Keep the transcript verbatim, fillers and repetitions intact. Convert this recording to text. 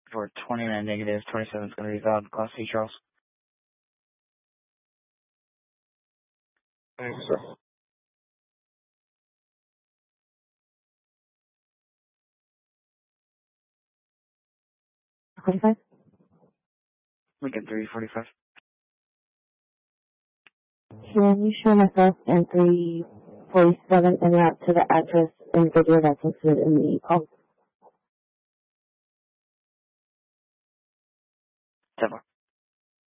For twenty-nine negative, twenty-seven is going to be valid. Class C, Charles. Thanks, sir. forty-five? Lincoln three forty-five. Can you show myself and three forty-seven en route to the address and video that's included in the call?